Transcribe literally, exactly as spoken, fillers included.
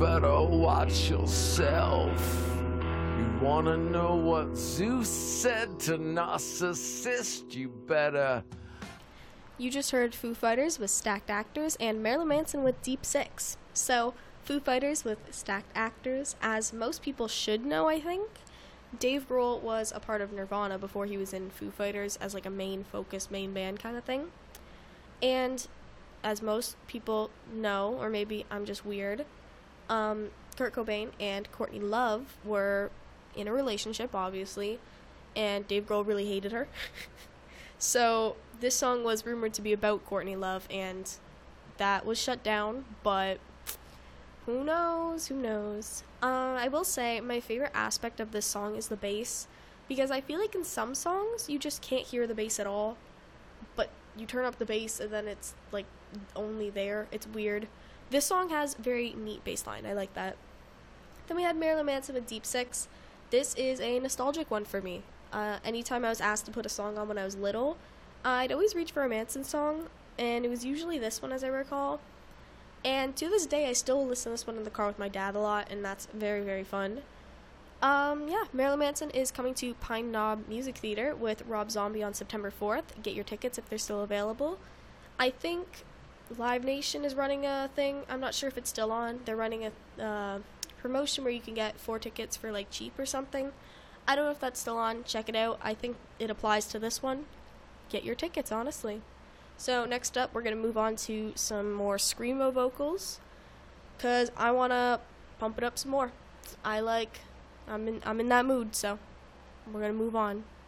better watch yourself. You wanna know what Zeus said to Narcissist? You better. You just heard Foo Fighters with Stacked Actors and Marilyn Manson with Deep Six. So, Foo Fighters with Stacked Actors, as most people should know, I think. Dave Grohl was a part of Nirvana before he was in Foo Fighters as like a main focus, main band kind of thing. And as most people know, or maybe I'm just weird, um, Kurt Cobain and Courtney Love were in a relationship, obviously, and Dave Grohl really hated her. So this song was rumored to be about Courtney Love, and that was shut down, but who knows, who knows. Uh, I will say my favorite aspect of this song is the bass, because I feel like in some songs you just can't hear the bass at all, but you turn up the bass and then it's like only there. It's weird. This song has very neat bass line. I like that. Then we had Marilyn Manson with Deep Six. This is a nostalgic one for me. Uh, anytime I was asked to put a song on when I was little, I'd always reach for a Manson song, and it was usually this one, as I recall. And to this day, I still listen to this one in the car with my dad a lot, and that's very, very fun. Um, yeah, Marilyn Manson is coming to Pine Knob Music Theater with Rob Zombie on September fourth. Get your tickets if they're still available. I think Live Nation is running a thing. I'm not sure if it's still on. They're running a uh, promotion where you can get four tickets for like cheap or something. I don't know if that's still on. Check it out. I think it applies to this one. Get your tickets, honestly. So next up, we're going to move on to some more screamo vocals, because I want to pump it up some more. I like, I'm in, I'm in that mood, so we're going to move on.